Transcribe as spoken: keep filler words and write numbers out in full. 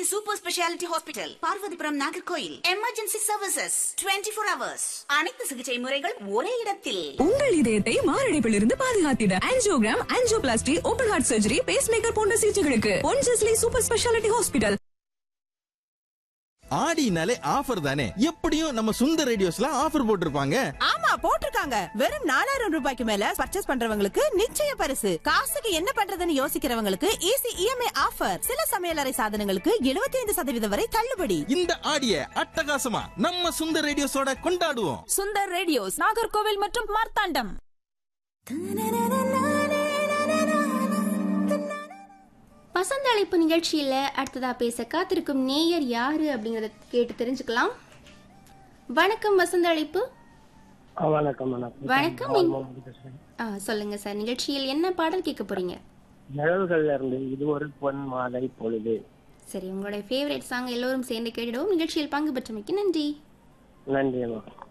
Super speciality hospital, Parvathipuram, Nagercoil. Emergency services twenty four hours. அனைத்து சிகிச்சை முறைகள் ஒரே இடத்தில். உங்கள் இதயத்தை மாரடைப்பில் இருந்து பாதுகாத்திட angiogram, angioplasty, open heart surgery, base maker போன்ற சிகிச்சைகளுக்கு ஒன்ஜஸ்லி சூப்பர் ஸ்பெஷாலிட்டி ஹாஸ்பிட்டல். ஆடினாலே ஆஃபர் தானே, எப்படியும் நம்ம சுந்தர் ரேடியோஸ்ல ஆஃபர் போட்டிருப்பாங்க. ஆமா போட்டிருக்காங்க. வெறும் நாலாயிரம் ரூபாய்க்கு மேல பர்ச்சேஸ் பண்றவங்களுக்கு நிச்சய பரிசு. காசுக்கு என்ன பண்றதுன்னு யோசிக்கிறவங்களுக்கு ஈஸி இஎம்ஐ ஆஃபர். சில சமையலறை சாதனங்களுக்கு எழுபத்தி ஐந்து சதவீதம் வரை தள்ளுபடி. இந்த ஆடிய அட்டகாசமா நம்ம சுந்தர் ரேடியோஸோட கொண்டாடுவோம். சுந்தர் ரேடியோஸ், நாகர்கோவில் மற்றும் மார்த்தாண்டம். வசந்த அழைப்பு நிகழ்ச்சியில அடுத்ததா பேச காத்திருக்கும் நேயர் யாரு அப்படிங்கறத கேட்டு தெரிஞ்சுக்கலாம். வணக்கம் வசந்த அழைப்பு. வணக்கம் வணக்கம். சொல்லுங்க சார், நிகழ்ச்சியில் என்ன பாடல் கேட்க போறீங்க? நிழல்கள்ல இருந்து இது ஒரு பொன் மாலை பொழுது. சரி, உங்களுடைய ஃபேவரட் சாங் எல்லோரும் சேர்ந்து கேட்டுடுவோம். நிகழ்ச்சியில் பங்கு பெற்றமைக்கு நன்றி. நன்றி.